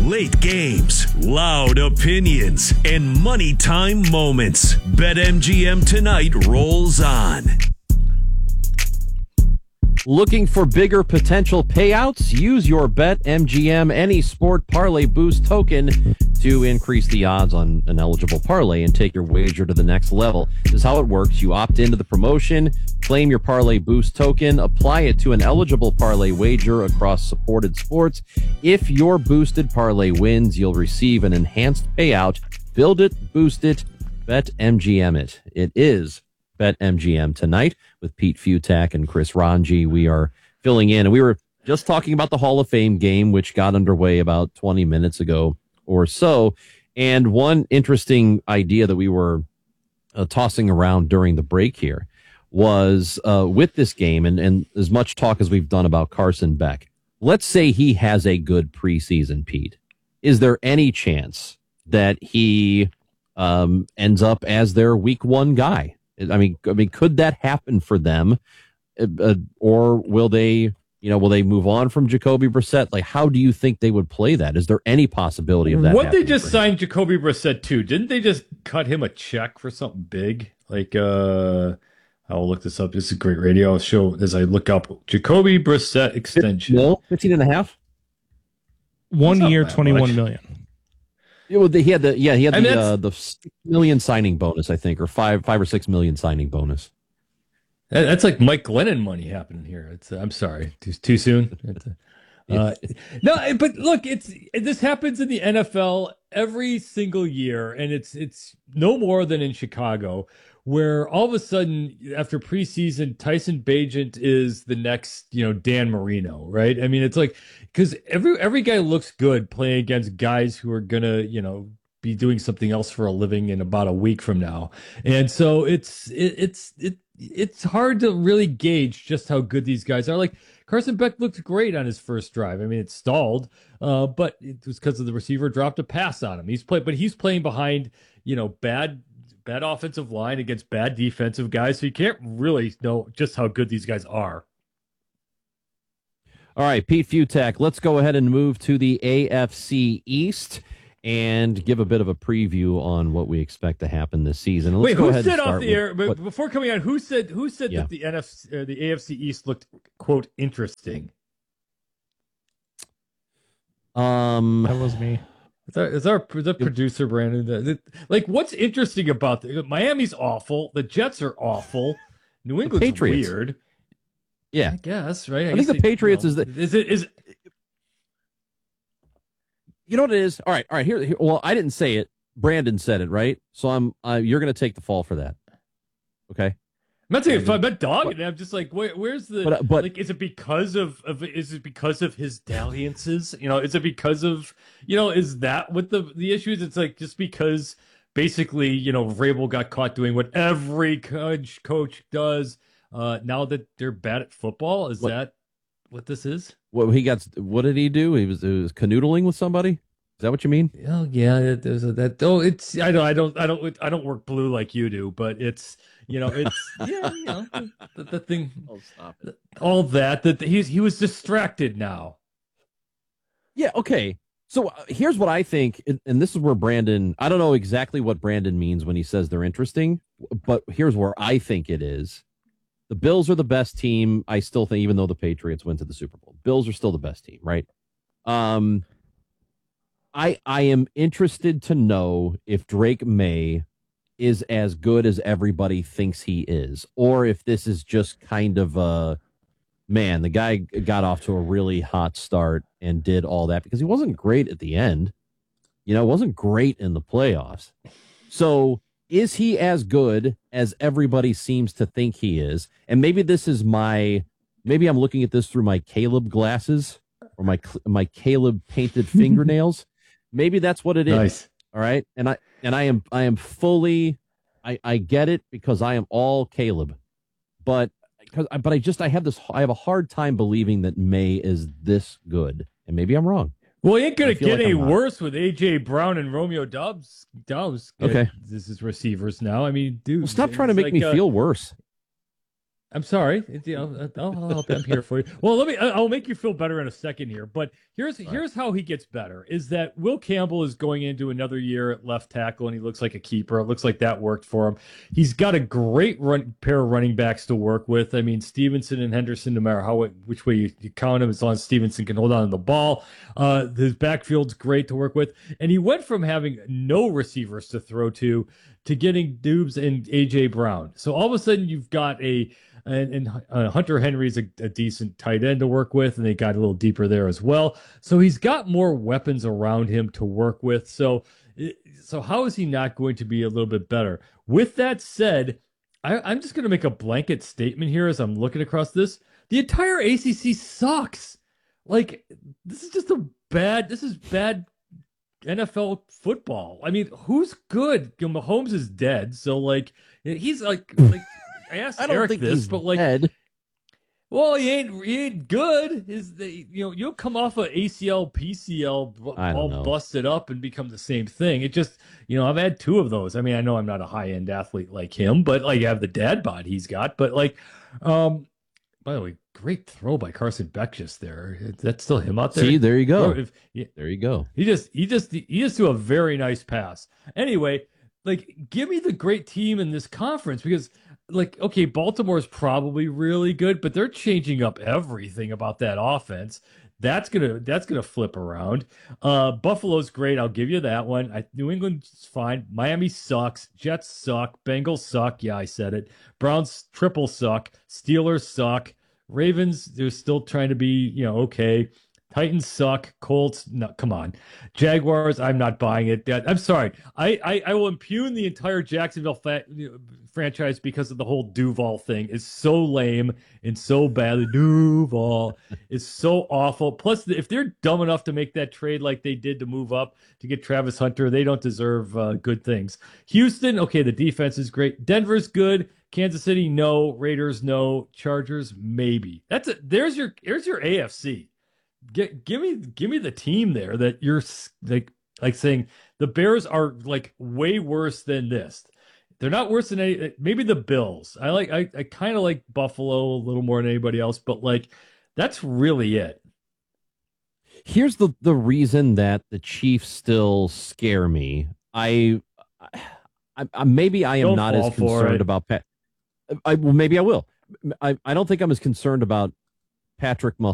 Late games, loud opinions, and money time moments. BetMGM tonight rolls on. Looking for bigger potential payouts? Use your BetMGM Any Sport Parlay Boost token to increase the odds on an eligible parlay and take your wager to the next level. This is how it works. You opt into the promotion, claim your Parlay Boost token, apply it to an eligible parlay wager across supported sports. If your boosted parlay wins, you'll receive an enhanced payout. Build it, boost it, BetMGM it. It is BetMGM tonight with Pete Futak and Chris Ranji. We are filling in, and we were just talking about the Hall of Fame game, which got underway about 20 minutes ago or so. And one interesting idea that we were tossing around during the break here was with this game, and as much talk as we've done about Carson Beck, let's say he has a good preseason, Pete. Is there any chance that he ends up as their week one guy? I mean, could that happen for them, or will they move on from Jacoby Brissett? Like, how do you think they would play that? Is there any possibility of that? What they just signed Jacoby Brissett too? Didn't they just cut him a check for something big? Like, I'll look this up. This is a great radio. I'll show as I look up Jacoby Brissett extension. 15 and a half. 1 year, 21 million. Yeah, well, he had the 6 million signing bonus, I think, or five or 6 million signing bonus. That's like Mike Glennon money happening here. It's I'm sorry, too soon. No, but look, this happens in the NFL every single year, and it's no more than in Chicago, where all of a sudden after preseason, Tyson Bagent is the next Dan Marino, right? I mean, it's like because every guy looks good playing against guys who are gonna be doing something else for a living in about a week from now, and so it's hard to really gauge just how good these guys are. Like Carson Beck looked great on his first drive. I mean, it stalled, but it was because of the receiver dropped a pass on him. He's playing behind bad offensive line against bad defensive guys, so you can't really know just how good these guys are. All right, Pete Futak, let's go ahead and move to the AFC East and give a bit of a preview on what we expect to happen this season. Wait, who said off the air before coming on? Who said that the NFC or the AFC East looked quote interesting? That was me. Is our producer Brandon? Like, what's interesting about Miami's awful. The Jets are awful. New England's weird. Yeah, I guess right. I think the Patriots is the. Is it? You know what it is? All right. Here. Well, I didn't say it. Brandon said it, right? So you're going to take the fall for that. Okay. I'm not saying I'm not dogging it. I'm just like, where's the? But like, is it because of his dalliances? Is it because of Is that what the issue is? It's like just because basically Vrabel got caught doing what every coach does. Now that they're bad at football, is that what this is? What did he do? He was canoodling with somebody. Is that what you mean? Oh yeah, there's that. Oh, it's I don't work blue like you do, but it's the thing. Oh, stop it! All that he was distracted now. Yeah. Okay. So here's what I think, and this is where Brandon. I don't know exactly what Brandon means when he says they're interesting, but here's where I think it is. The Bills are the best team. I still think, even though the Patriots went to the Super Bowl, Bills are still the best team, right? I am interested to know if Drake May is as good as everybody thinks he is, or if this is just kind of the guy got off to a really hot start and did all that because he wasn't great at the end. Wasn't great in the playoffs. So is he as good as everybody seems to think he is? And maybe maybe I'm looking at this through my Caleb glasses or my Caleb painted fingernails. Maybe that's what it is. Nice. All right. And I am fully, I get it because I am all Caleb, but I have a hard time believing that May is this good, and maybe I'm wrong. Well, he ain't going to get any worse with A.J. Brown and Romeo Doubs. Okay. This is receivers now. I mean, dude. Well, stop trying to make me feel worse. I'm sorry. I'm here for you. Well, I'll make you feel better in a second here. But here's how he gets better: is that Will Campbell is going into another year at left tackle, and he looks like a keeper. It looks like that worked for him. He's got a great pair of running backs to work with. I mean, Stevenson and Henderson, no matter which way you count them, as long as Stevenson can hold on to the ball, his backfield's great to work with. And he went from having no receivers to throw to getting Dubes and AJ Brown. So all of a sudden, you've got and Hunter Henry's a decent tight end to work with, and they got a little deeper there as well. So he's got more weapons around him to work with. So how is he not going to be a little bit better? With that said, I'm just going to make a blanket statement here as I'm looking across this. The entire ACC sucks. Like, this is bad NFL football. I mean, who's good? Mahomes is dead, so like he's like I asked I don't Eric think this, he's but like, dead. well, he ain't good. You'll come off a ACL, PCL, all busted up and become the same thing. It just, I've had two of those. I mean, I know I'm not a high end athlete like him, but like I have the dad bod he's got. But like, by the way, great throw by Carson Beck just there. That's still him out there. See, there you go. There you go. He just threw a very nice pass. Anyway, like, give me the great team in this conference because, like, okay, Baltimore's probably really good, but they're changing up everything about that offense. That's gonna flip around. Buffalo's great. I'll give you that one. New England's fine. Miami sucks. Jets suck. Bengals suck. Yeah, I said it. Browns triple suck. Steelers suck. Ravens, they're still trying to be, okay. Titans suck. Colts, no, come on. Jaguars, I'm not buying it. I'm sorry. I will impugn the entire Jacksonville franchise because of the whole Duval thing. It's so lame and so bad. Duval is so awful. Plus, if they're dumb enough to make that trade like they did to move up to get Travis Hunter, they don't deserve good things. Houston, okay, the defense is great. Denver's good. Kansas City, no. Raiders, no. Chargers, maybe. There's your AFC. Give me the team there that you're like saying the Bears are like way worse than this. They're not worse than maybe the Bills. I kind of like Buffalo a little more than anybody else, but like that's really it. Here's the reason that the Chiefs still scare me. Maybe I am Don't not fall as concerned about Pat. Maybe I will. I don't think I'm as concerned about Patrick Mahomes